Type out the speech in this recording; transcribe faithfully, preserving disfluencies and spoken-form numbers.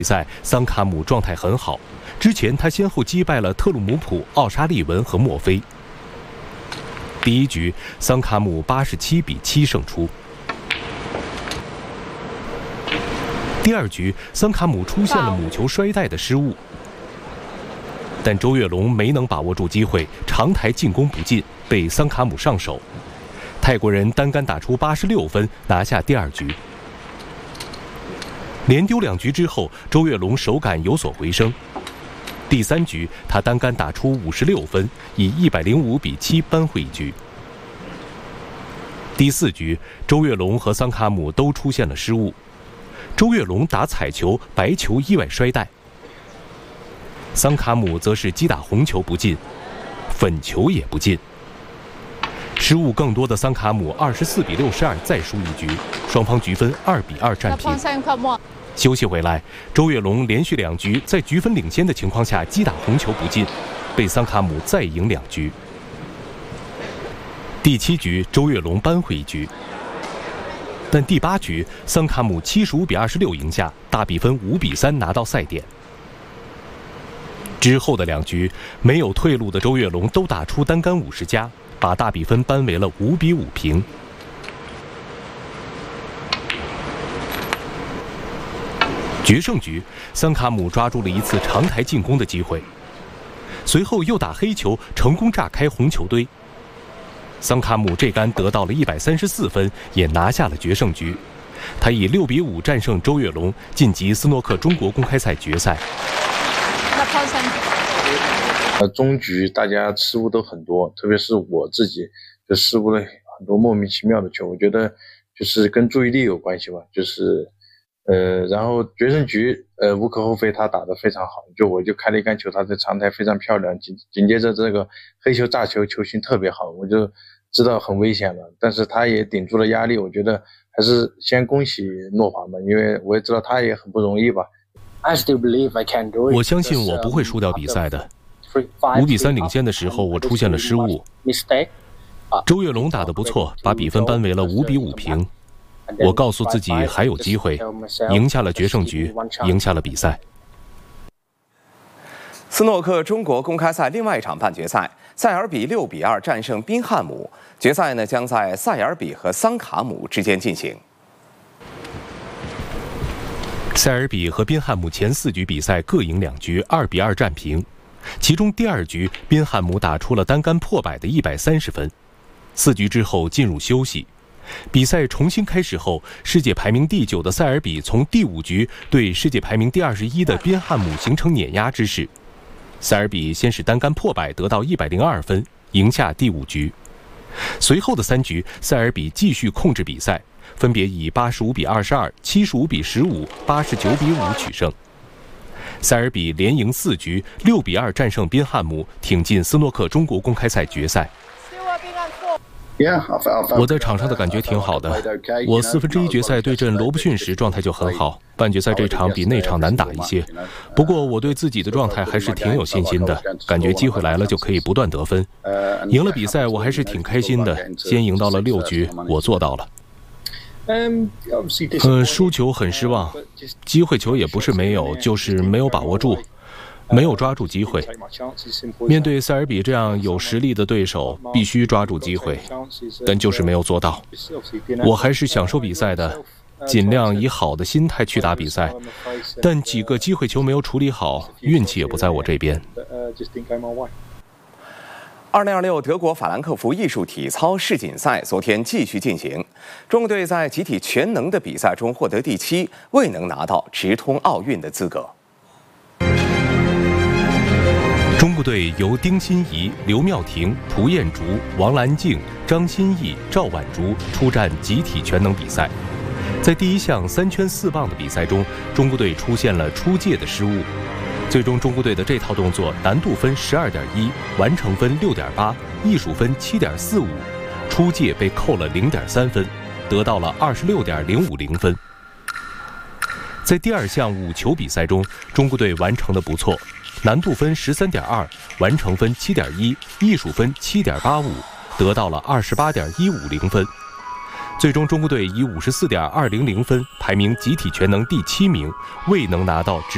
比赛，桑卡姆状态很好。之前他先后击败了特鲁姆普、奥沙利文和墨菲。第一局，桑卡姆八十七比七胜出。第二局，桑卡姆出现了母球摔带的失误，但周跃龙没能把握住机会，长台进攻不进，被桑卡姆上手。泰国人单杆打出八十六分，拿下第二局。连丢两局之后，周跃龙手感有所回升。第三局，他单杆打出五十六分，以一百零五比七扳回一局。第四局，周跃龙和桑卡姆都出现了失误。周跃龙打彩球，白球意外摔带；桑卡姆则是击打红球不进，粉球也不进。失误更多的桑卡姆二十四比六十二再输一局，双方局分二比二战平。休息回来，周跃龙连续两局在局分领先的情况下击打红球不进，被桑卡姆再赢两局。第七局，周跃龙扳回一局。但第八局，桑卡姆七十五比二十六赢下，大比分五比三拿到赛点。之后的两局，没有退路的周跃龙都打出单杆五十加，把大比分扳为了五比五平。决胜局，桑卡姆抓住了一次长台进攻的机会，随后又打黑球，成功炸开红球堆。桑卡姆这杆得到了一百三十四分，也拿下了决胜局。他以六比五战胜周跃龙，晋级斯诺克中国公开赛决赛。 呃，中局大家失误都很多，特别是我自己就失误了很多莫名其妙的球，我觉得就是跟注意力有关系吧，就是呃，然后决胜局呃无可厚非，他打得非常好，就我就开了一杆球，他的长台非常漂亮，紧紧接着这个黑球炸球球型特别好，我就知道很危险了，但是他也顶住了压力，我觉得还是先恭喜诺华吧，因为我也知道他也很不容易吧。 我相信我不会输掉比赛的。五比三领先的时候，我出现了失误。周跃龙打得不错，把比分扳为了五比五平。我告诉自己还有机会，赢下了决胜局，赢下了比赛。 斯诺克中国公开赛另外一场半决赛，塞尔比六比二战胜宾汉姆。决赛呢将在塞尔比和桑卡姆之间进行。 塞尔比和宾汉姆前四局比赛各赢两局，二比二战平。其中第二局，宾汉姆打出了单杆破百的一百三十分。四局之后进入休息。比赛重新开始后，世界排名第九的塞尔比从第五局对世界排名第二十一的宾汉姆形成碾压之势。塞尔比先是单杆破百得到一百零二分，赢下第五局。随后的三局，塞尔比继续控制比赛，分别以八十五比二十二、七十五比十五、八十九比五取胜。塞尔比连赢四局，六比二战胜宾汉姆，挺进斯诺克中国公开赛决赛。我在场上的感觉挺好的，我四分之一决赛对阵罗伯逊时状态就很好，半决赛这场比那场难打一些。不过我对自己的状态还是挺有信心的，感觉机会来了就可以不断得分。赢了比赛我还是挺开心的，先赢到了六局，我做到了。呃，输球很失望，机会球也不是没有，就是没有把握住。没有抓住机会，面对塞尔比这样有实力的对手，必须抓住机会，但就是没有做到。我还是享受比赛的，尽量以好的心态去打比赛，但几个机会球没有处理好，运气也不在我这边。 二零二六德国法兰克福艺术体操世锦赛昨天继续进行，中国队在集体全能的比赛中获得第七，未能拿到直通奥运的资格。 中国队由丁欣怡、刘妙婷、蒲彦竹、王兰静、张歆艺、赵婉竹出战集体全能比赛。在第一项三圈四棒的比赛中，中国队出现了出界的失误，最终中国队的这套动作难度分十二点一，完成分六点八，艺术分七点四五，出界被扣了零点三分，得到了二十六点零五零分。在第二项五球比赛中，中国队完成的不错。难度分十三点二，完成分七点一，艺术分七点八五，得到了二十八点一五零分。最终，中国队以五十四点二零零分排名集体全能第七名，未能拿到直